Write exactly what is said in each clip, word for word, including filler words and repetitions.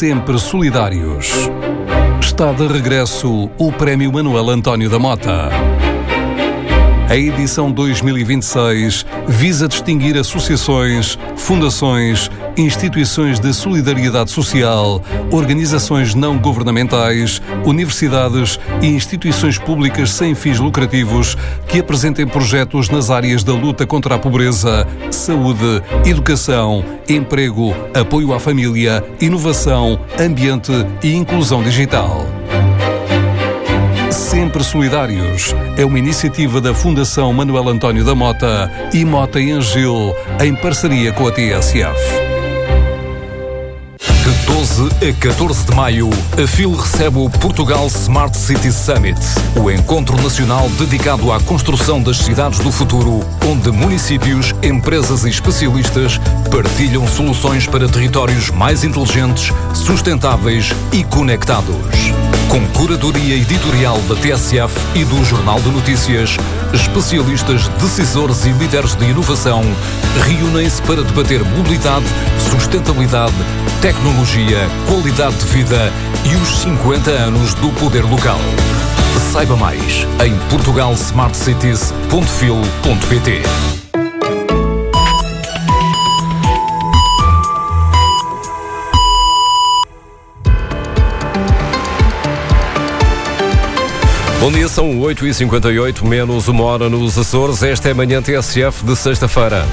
sempre solidários. Está de regresso o Prémio Manuel António da Mota. A edição dois mil e vinte e seis visa distinguir associações, fundações, instituições de solidariedade social, organizações não governamentais, universidades e instituições públicas sem fins lucrativos que apresentem projetos nas áreas da luta contra a pobreza, saúde, educação, emprego, apoio à família, inovação, ambiente e inclusão digital. Sempre Solidários é uma iniciativa da Fundação Manuel António da Mota e Mota em Angil, em parceria com a T S F. De doze a catorze de maio, a F I L recebe o Portugal Smart City Summit, o encontro nacional dedicado à construção das cidades do futuro, onde municípios, empresas e especialistas partilham soluções para territórios mais inteligentes, sustentáveis e conectados. Com curadoria editorial da T S F e do Jornal de Notícias, especialistas, decisores e líderes de inovação reúnem-se para debater mobilidade, sustentabilidade, tecnologia, qualidade de vida e os cinquenta anos do poder local. Saiba mais em portugal smart cities ponto fil ponto pt. Bom dia, são oito e cinquenta e oito, menos uma hora nos Açores. Esta é a Manhã T S F de sexta-feira.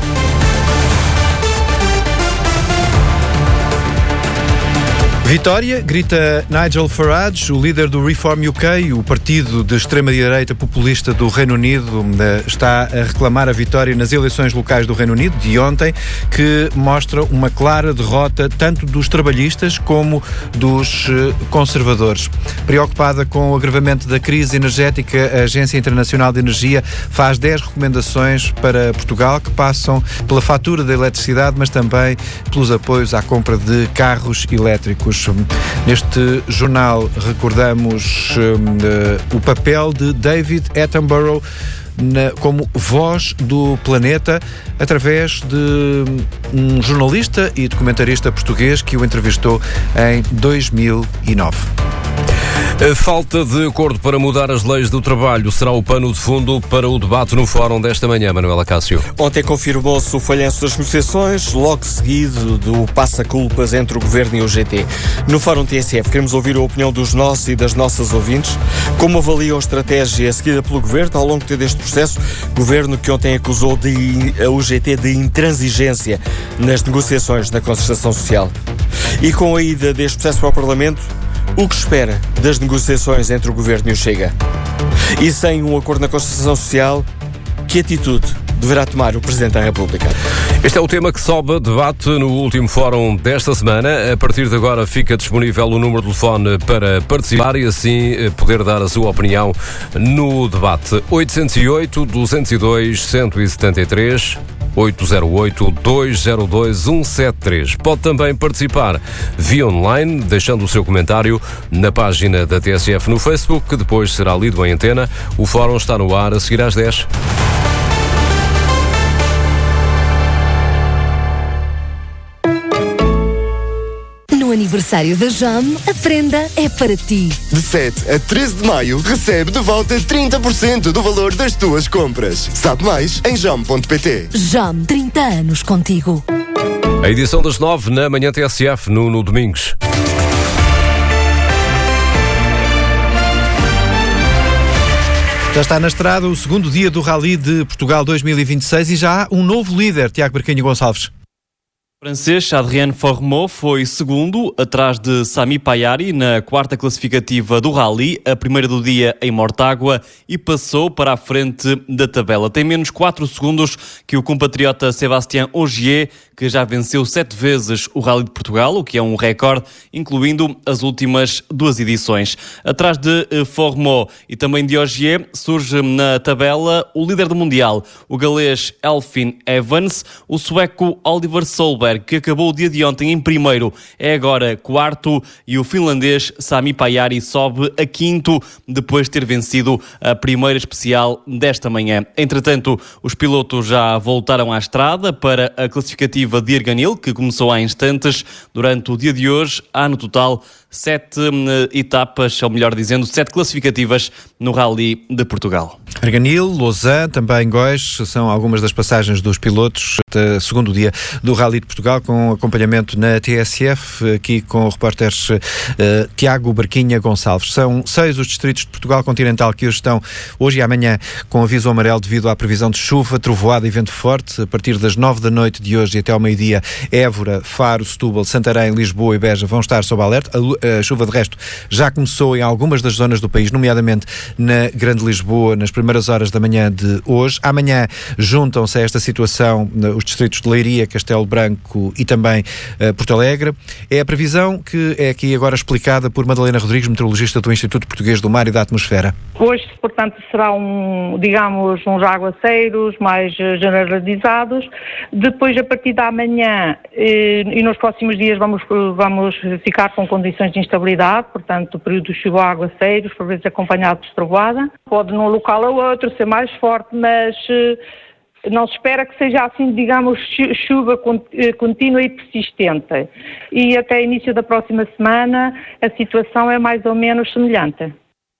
Vitória, grita Nigel Farage, o líder do Reform U K, o partido de extrema-direita populista do Reino Unido, está a reclamar a vitória nas eleições locais do Reino Unido de ontem, que mostra uma clara derrota tanto dos trabalhistas como dos conservadores. Preocupada com o agravamento da crise energética, a Agência Internacional de Energia faz dez recomendações para Portugal que passam pela fatura da eletricidade, mas também pelos apoios à compra de carros elétricos. Neste jornal recordamos uh, o papel de David Attenborough na, como voz do planeta, através de um jornalista e documentarista português que o entrevistou em dois mil e nove. A falta de acordo para mudar as leis do trabalho será o pano de fundo para o debate no fórum desta manhã, Manuela Cássio. Ontem confirmou-se o falhanço das negociações, logo seguido do passa-culpas entre o Governo e o G T. No fórum T S F queremos ouvir a opinião dos nossos e das nossas ouvintes, como avaliam a estratégia seguida pelo Governo ao longo deste processo, Governo que ontem acusou de, o G T de intransigência nas negociações da concertação social. E com a ida deste processo para o Parlamento, o que espera das negociações entre o Governo e o Chega? E sem um acordo na concertação social, que atitude deverá tomar o Presidente da República? Este é o tema que sobe a debate no último fórum desta semana. A partir de agora fica disponível o número de telefone para participar e assim poder dar a sua opinião no debate. oito zero oito, dois zero dois, um sete três, oito zero oito, dois zero dois, um sete três. Pode também participar via online, deixando o seu comentário na página da T S F no Facebook, que depois será lido em antena. O fórum está no ar a seguir às dez. No aniversário da Jam, a prenda é para ti. De sete a treze de maio, recebe de volta trinta por cento do valor das tuas compras. Sabe mais em jam ponto pt. Jam, trinta anos contigo. A edição das nove na Manhã T S F, no, no Domingos. Já está na estrada o segundo dia do Rally de Portugal dois mil e vinte e seis e já há um novo líder, Tiago Barquinho Gonçalves. O francês Adrien Fourmont foi segundo, atrás de Sami Payari, na quarta classificativa do Rally, a primeira do dia em Mortágua, e passou para a frente da tabela. Tem menos quatro segundos que o compatriota Sébastien Ogier, que já venceu sete vezes o Rally de Portugal, o que é um recorde, incluindo as últimas duas edições. Atrás de Fourmont e também de Ogier, surge na tabela o líder do Mundial, o galês Elfyn Evans, o sueco Oliver Solberg Rosberg, que acabou o dia de ontem em primeiro, é agora quarto, e o finlandês Sami Pajari sobe a quinto, depois de ter vencido a primeira especial desta manhã. Entretanto, os pilotos já voltaram à estrada para a classificativa de Erganil, que começou há instantes. Durante o dia de hoje, há no total sete uh, etapas, ou melhor dizendo, sete classificativas no Rally de Portugal. Erganil, Lausanne, também Góis, são algumas das passagens dos pilotos do segundo dia do Rally de Portugal, com acompanhamento na T S F, aqui com o repórter uh, Tiago Barquinha Gonçalves. São seis os distritos de Portugal continental que hoje estão, hoje e amanhã, com aviso amarelo devido à previsão de chuva, trovoada e vento forte. A partir das nove da noite de hoje e até ao meio-dia, Évora, Faro, Setúbal, Santarém, Lisboa e Beja vão estar sob alerta. A, a chuva, de resto, já começou em algumas das zonas do país, nomeadamente na Grande Lisboa, nas primeiras horas da manhã de hoje. Amanhã juntam-se a esta situação os distritos de Leiria, Castelo Branco e também uh, Porto Alegre. É a previsão que é aqui agora explicada por Madalena Rodrigues, meteorologista do Instituto Português do Mar e da Atmosfera. Hoje, portanto, será um, digamos, uns aguaceiros mais generalizados. Depois, a partir da manhã e, e nos próximos dias vamos, vamos ficar com condições de instabilidade, portanto, período de chuva, aguaceiros, por vezes acompanhado de trovoada. Pode num local ou outro ser mais forte, mas não se espera que seja assim, digamos, chuva contínua e persistente. E até início da próxima semana a situação é mais ou menos semelhante.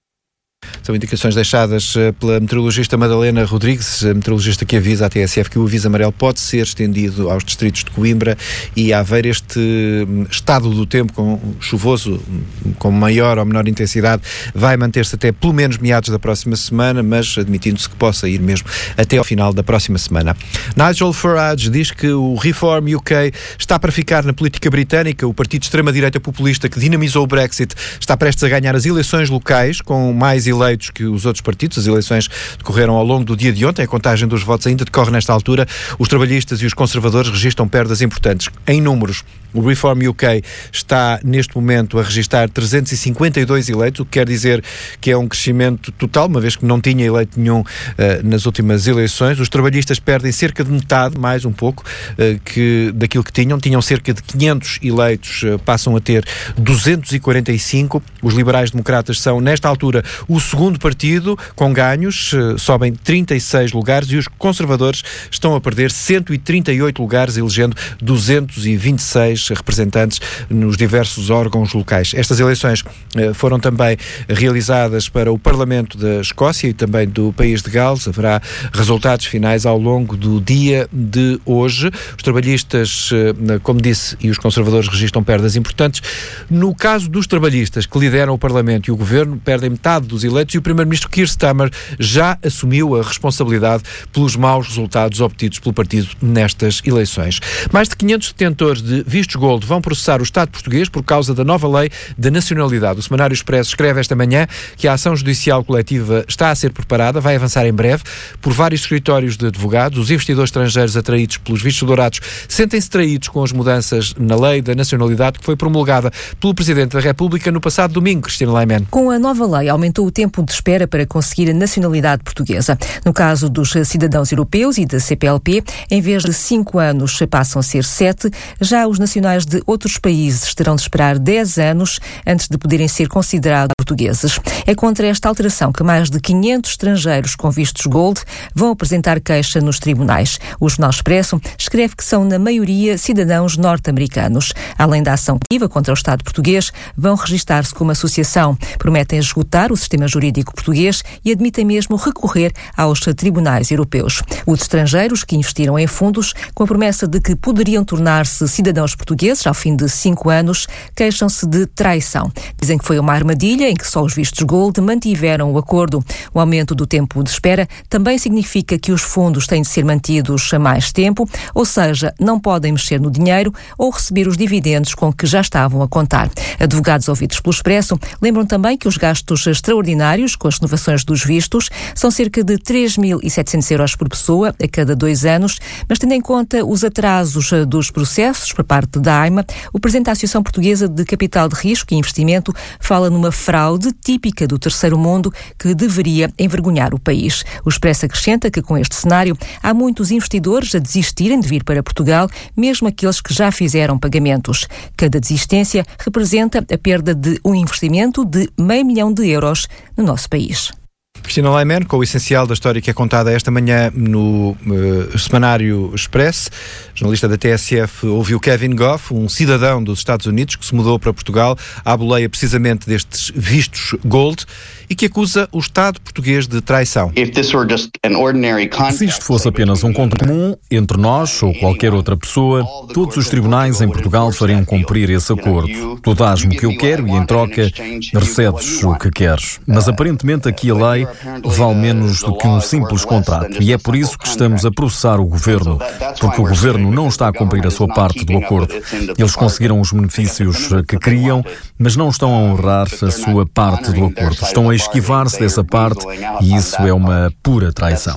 São indicações deixadas pela meteorologista Madalena Rodrigues, a meteorologista que avisa à T S F que o aviso amarelo pode ser estendido aos distritos de Coimbra e Aveiro. Este estado do tempo com chuvoso, com maior ou menor intensidade, vai manter-se até pelo menos meados da próxima semana, mas admitindo-se que possa ir mesmo até ao final da próxima semana. Nigel Farage diz que o Reform U K está para ficar na política britânica. O partido de extrema-direita populista que dinamizou o Brexit está prestes a ganhar as eleições locais, com mais eleitos que os outros partidos. As eleições decorreram ao longo do dia de ontem. A contagem dos votos ainda decorre nesta altura. Os trabalhistas e os conservadores registram perdas importantes. Em números, o Reform U K está neste momento a registrar trezentos e cinquenta e dois eleitos, o que quer dizer que é um crescimento total, uma vez que não tinha eleito nenhum uh, nas últimas eleições. Os trabalhistas perdem cerca de metade, mais um pouco, uh, que daquilo que tinham. Tinham cerca de quinhentos eleitos, uh, passam a ter duzentos e quarenta e cinco. Os liberais-democratas são, nesta altura, o segundo partido, com ganhos, uh, sobem trinta e seis lugares, e os conservadores estão a perder cento e trinta e oito lugares, elegendo duzentos e vinte e seis representantes nos diversos órgãos locais. Estas eleições uh, foram também realizadas para o Parlamento da Escócia e também do País de Gales. Haverá resultados finais ao longo do dia de hoje. Os trabalhistas, uh, como disse, e os conservadores registram perdas importantes. No caso dos trabalhistas, que lideram o Parlamento e o Governo, perdem metade dos eleitos, e o Primeiro-Ministro Keir Starmer já assumiu a responsabilidade pelos maus resultados obtidos pelo partido nestas eleições. Mais de quinhentos detentores de vistos gold vão processar o Estado português por causa da nova lei da nacionalidade. O Semanário Expresso escreve esta manhã que a ação judicial coletiva está a ser preparada, vai avançar em breve por vários escritórios de advogados. Os investidores estrangeiros atraídos pelos vistos dourados sentem-se traídos com as mudanças na lei da nacionalidade que foi promulgada pelo Presidente da República no passado domingo. Cristina Leiman. Com a nova lei aumentou o tempo de espera para conseguir a nacionalidade portuguesa. No caso dos cidadãos europeus e da C P L P, em vez de cinco anos passam a ser sete. Já os nacionais de outros países terão de esperar dez anos antes de poderem ser considerados portugueses. É contra esta alteração que mais de quinhentos estrangeiros com vistos gold vão apresentar queixa nos tribunais. O Jornal Expresso escreve que são, na maioria, cidadãos norte-americanos. Além da ação ativa contra o Estado português, vão registar-se como associação. Prometem esgotar o sistema jurídico português e admitem mesmo recorrer aos tribunais europeus. Os estrangeiros que investiram em fundos com a promessa de que poderiam tornar-se cidadãos portugueses ao fim de cinco anos, queixam-se de traição. Dizem que foi uma armadilha em que só os vistos gold mantiveram o acordo. O aumento do tempo de espera também significa que os fundos têm de ser mantidos a mais tempo, ou seja, não podem mexer no dinheiro ou receber os dividendos com que já estavam a contar. Advogados ouvidos pelo Expresso lembram também que os gastos extraordinários temporários com as renovações dos vistos. São cerca de três mil e setecentos euros por pessoa a cada dois anos, mas tendo em conta os atrasos dos processos por parte da AIMA, o presidente da Associação Portuguesa de Capital de Risco e Investimento fala numa fraude típica do terceiro mundo que deveria envergonhar o país. O Expresso acrescenta que com este cenário há muitos investidores a desistirem de vir para Portugal, mesmo aqueles que já fizeram pagamentos. Cada desistência representa a perda de um investimento de meio milhão de euros no nosso país. Cristina Leiman, com o essencial da história que é contada esta manhã no uh, Semanário Expresso. Jornalista da T S F ouviu Kevin Goff, um cidadão dos Estados Unidos que se mudou para Portugal à boleia precisamente destes vistos Gold e que acusa o Estado português de traição. Se isto fosse apenas um contrato comum entre nós ou qualquer outra pessoa, todos os tribunais em Portugal fariam cumprir esse acordo. Tu dás-me o que eu quero e, em troca, recebes o que queres. Mas, aparentemente, aqui a lei vale menos do que um simples contrato. E é por isso que estamos a processar o Governo, porque o Governo não está a cumprir a sua parte do acordo. Eles conseguiram os benefícios que queriam, mas não estão a honrar a sua parte do acordo. Estão a esquivar-se dessa parte e isso é uma pura traição.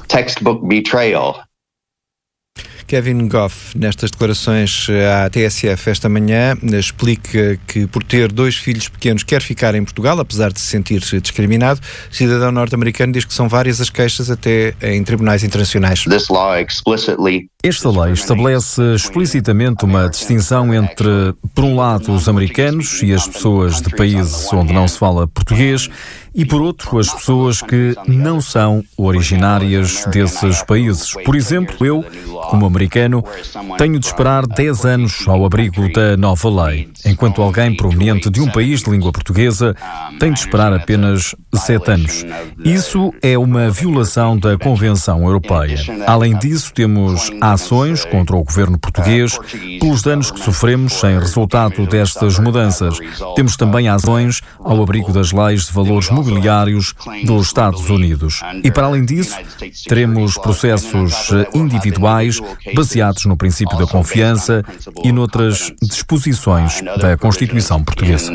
Kevin Goff, nestas declarações à T S F esta manhã, explica que por ter dois filhos pequenos quer ficar em Portugal, apesar de se sentir discriminado. O cidadão norte-americano diz que são várias as queixas até em tribunais internacionais. Esta lei estabelece explicitamente uma distinção entre, por um lado, os americanos e as pessoas de países onde não se fala português e, por outro, as pessoas que não são originárias desses países. Por exemplo, eu, como americano, tenho de esperar dez anos ao abrigo da nova lei, enquanto alguém proveniente de um país de língua portuguesa tem de esperar apenas sete anos. Isso é uma violação da Convenção Europeia. Além disso, temos ações contra o governo português pelos danos que sofremos em resultado destas mudanças. Temos também ações ao abrigo das leis de valores mobiliários dos Estados Unidos. E, para além disso, teremos processos individuais baseados no princípio da confiança e noutras disposições da Constituição Portuguesa.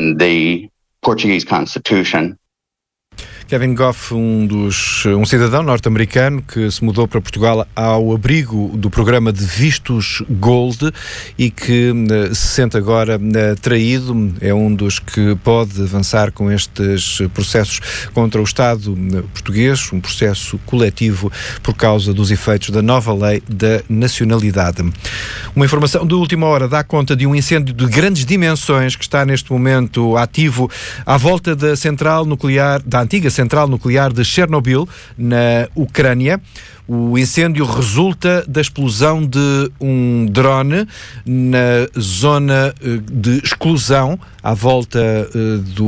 Kevin Goff, um, dos, um cidadão norte-americano que se mudou para Portugal ao abrigo do programa de vistos Gold e que uh, se sente agora uh, traído, é um dos que pode avançar com estes processos contra o Estado uh, português, um processo coletivo por causa dos efeitos da nova lei da nacionalidade. Uma informação de última hora dá conta de um incêndio de grandes dimensões que está neste momento ativo à volta da central nuclear, da antiga central nuclear de Chernobyl, na Ucrânia. O incêndio resulta da explosão de um drone na zona de exclusão à volta uh, do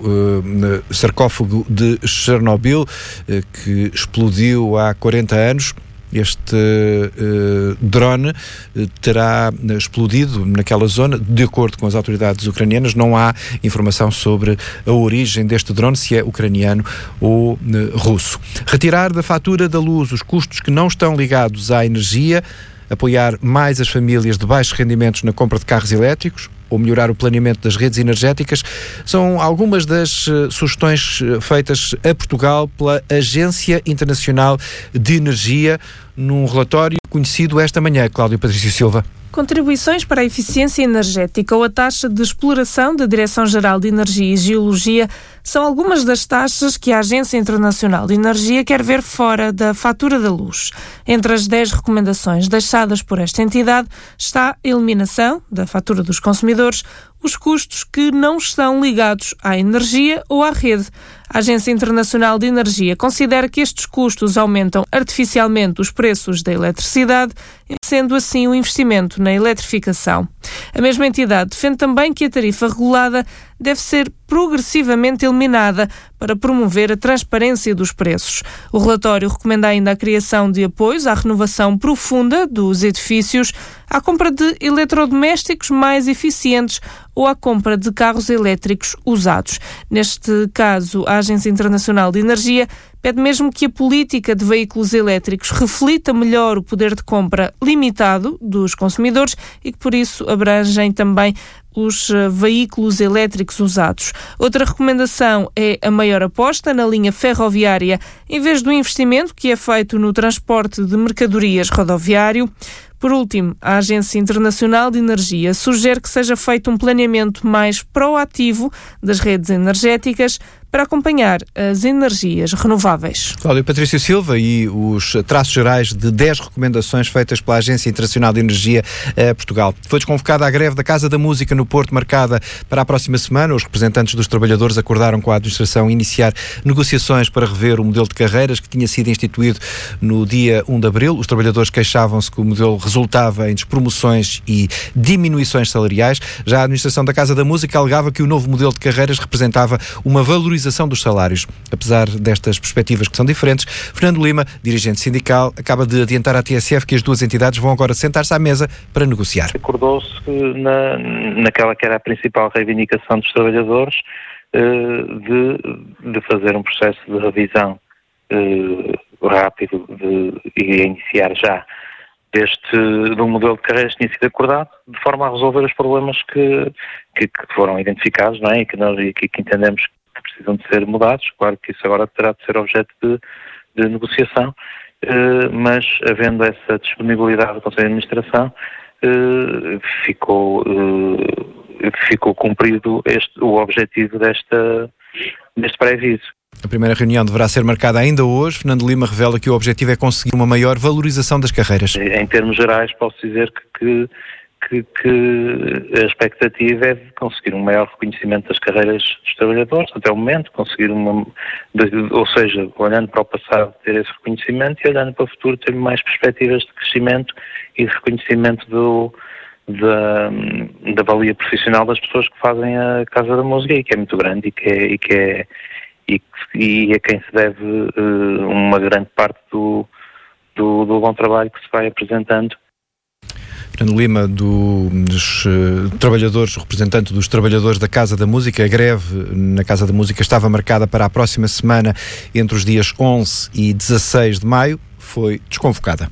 uh, sarcófago de Chernobyl, uh, que explodiu há quarenta anos. Este uh, drone uh, terá explodido naquela zona, de acordo com as autoridades ucranianas. Não há informação sobre a origem deste drone, se é ucraniano ou uh, russo. Retirar da fatura da luz os custos que não estão ligados à energia, apoiar mais as famílias de baixos rendimentos na compra de carros elétricos ou melhorar o planeamento das redes energéticas, são algumas das uh, sugestões uh, feitas a Portugal pela Agência Internacional de Energia, num relatório conhecido esta manhã. Cláudio Patrício Silva. Contribuições para a eficiência energética ou a taxa de exploração da Direção-Geral de Energia e Geologia são algumas das taxas que a Agência Internacional de Energia quer ver fora da fatura da luz. Entre as dez recomendações deixadas por esta entidade está a eliminação da fatura dos consumidores, os custos que não estão ligados à energia ou à rede. A Agência Internacional de Energia considera que estes custos aumentam artificialmente os preços da eletricidade, sendo assim o investimento na eletrificação. A mesma entidade defende também que a tarifa regulada deve ser progressivamente eliminada para promover a transparência dos preços. O relatório recomenda ainda a criação de apoios à renovação profunda dos edifícios, à compra de eletrodomésticos mais eficientes ou à compra de carros elétricos usados. Neste caso, a Agência Internacional de Energia pede mesmo que a política de veículos elétricos reflita melhor o poder de compra limitado dos consumidores e que, por isso, abrangem também os veículos elétricos usados. Outra recomendação é a maior aposta na linha ferroviária, em vez do investimento que é feito no transporte de mercadorias rodoviário. Por último, a Agência Internacional de Energia sugere que seja feito um planeamento mais proativo das redes energéticas para acompanhar as energias renováveis. Cláudio Patrício Silva e os traços gerais de dez recomendações feitas pela Agência Internacional de Energia eh, Portugal. Foi desconvocada a greve da Casa da Música no Porto, marcada para a próxima semana. Os representantes dos trabalhadores acordaram com a administração iniciar negociações para rever o modelo de carreiras que tinha sido instituído no dia um de abril. Os trabalhadores queixavam-se que o modelo resultava em despromoções e diminuições salariais. Já a administração da Casa da Música alegava que o novo modelo de carreiras representava uma valorização dos salários. Apesar destas perspectivas que são diferentes, Fernando Lima, dirigente sindical, acaba de adiantar à T S F que as duas entidades vão agora sentar-se à mesa para negociar. Acordou-se na, naquela que era a principal reivindicação dos trabalhadores de, de fazer um processo de revisão rápido de, e iniciar já deste do modelo de carreiras que tinha sido acordado, de forma a resolver os problemas que, que, que foram identificados, não é? E que nós e que, que entendemos que precisam de ser mudados. Claro que isso agora terá de ser objeto de, de negociação, eh, mas havendo essa disponibilidade do Conselho de Administração, eh, ficou, eh, ficou cumprido este, o objetivo desta, deste pré-aviso. A primeira reunião deverá ser marcada ainda hoje. Fernando Lima revela que o objetivo é conseguir uma maior valorização das carreiras. Em termos gerais, posso dizer que, que, que a expectativa é de conseguir um maior reconhecimento das carreiras dos trabalhadores, até o momento, conseguir uma, ou seja, olhando para o passado, ter esse reconhecimento, e olhando para o futuro, ter mais perspectivas de crescimento e de reconhecimento do, da, da valia profissional das pessoas que fazem a Casa da Música, e que é muito grande e que é, e que é E, e a quem se deve uh, uma grande parte do, do, do bom trabalho que se vai apresentando. Fernando Lima, do, dos uh, trabalhadores, representante dos trabalhadores da Casa da Música. A greve na Casa da Música estava marcada para a próxima semana, entre os dias onze e dezasseis de maio, foi desconvocada.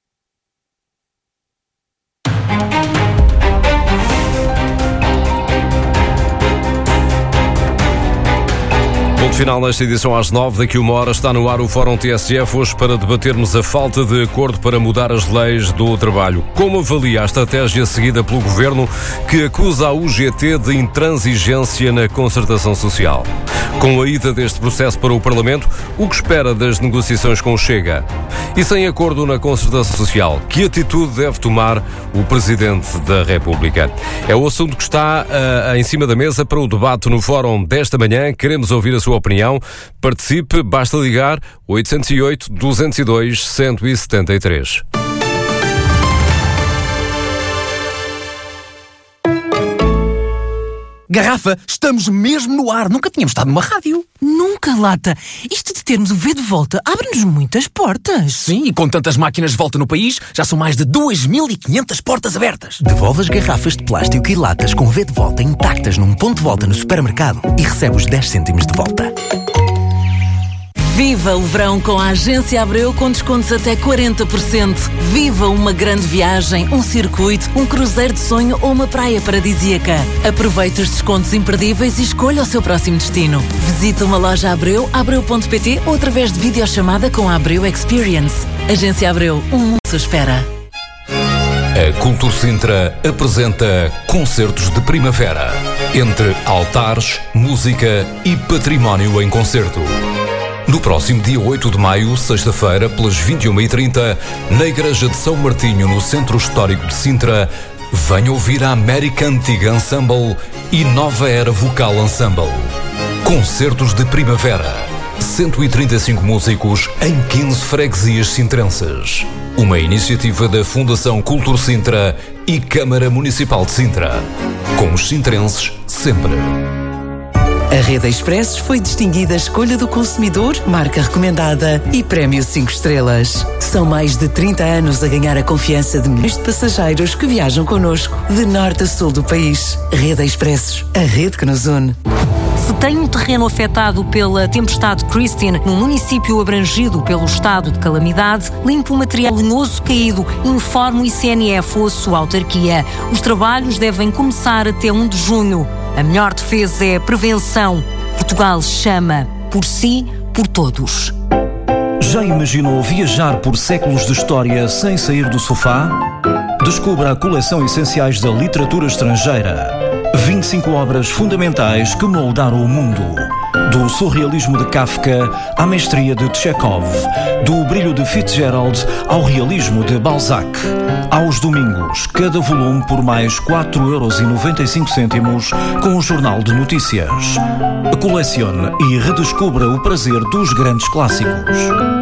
Ponto final nesta edição às nove, daqui uma hora está no ar o Fórum T S F, hoje para debatermos a falta de acordo para mudar as leis do trabalho. Como avalia a estratégia seguida pelo Governo, que acusa a U G T de intransigência na concertação social? Com a ida deste processo para o Parlamento, o que espera das negociações com o Chega? E sem acordo na concertação social, que atitude deve tomar o Presidente da República? É o assunto que está uh, em cima da mesa para o debate no Fórum desta manhã. Queremos ouvir a sua opinião. Participe, basta ligar oitocentos e oito, duzentos e dois, cento e setenta e três. Garrafa, estamos mesmo no ar. Nunca tínhamos estado numa rádio. Nunca, Lata. Isto de termos o V de volta abre-nos muitas portas. Sim, e com tantas máquinas de volta no país, já são mais de duas mil e quinhentas portas abertas. Devolve as garrafas de plástico e latas com V de volta intactas num ponto de volta no supermercado e recebe os dez cêntimos de volta. Viva o verão com a Agência Abreu com descontos até quarenta por cento. Viva uma grande viagem, um circuito, um cruzeiro de sonho ou uma praia paradisíaca. Aproveite os descontos imperdíveis e escolha o seu próximo destino. Visite uma loja Abreu, abreu ponto pt ou através de videochamada com a Abreu Experience. Agência Abreu, um mundo à espera. A Cultur Sintra apresenta Concertos de Primavera. Entre altares, música e património em concerto. No próximo dia oito de maio, sexta-feira, pelas vinte e uma e trinta, na Igreja de São Martinho, no Centro Histórico de Sintra, venha ouvir a América Antiga Ensemble e Nova Era Vocal Ensemble. Concertos de Primavera. cento e trinta e cinco músicos em quinze freguesias sintrenses. Uma iniciativa da Fundação Cultur Sintra e Câmara Municipal de Sintra. Com os sintrenses sempre. A Rede Expressos foi distinguida Escolha do Consumidor, marca recomendada e prémio cinco estrelas. São mais de trinta anos a ganhar a confiança de milhões de passageiros que viajam connosco, de norte a sul do país. Rede Expressos, a rede que nos une. Se tem um terreno afetado pela tempestade Christine, num município abrangido pelo estado de calamidade, limpe o material lenhoso caído, informe o I C N F ou a sua autarquia. Os trabalhos devem começar até primeiro de junho. A melhor defesa é a prevenção. Portugal chama por si, por todos. Já imaginou viajar por séculos de história sem sair do sofá? Descubra a coleção Essenciais da Literatura Estrangeira. vinte e cinco obras fundamentais que moldaram o mundo. Do surrealismo de Kafka à mestria de Chekhov. Do brilho de Fitzgerald ao realismo de Balzac. Aos domingos, cada volume por mais quatro euros e noventa e cinco cêntimos com o Jornal de Notícias. Colecione e redescubra o prazer dos grandes clássicos.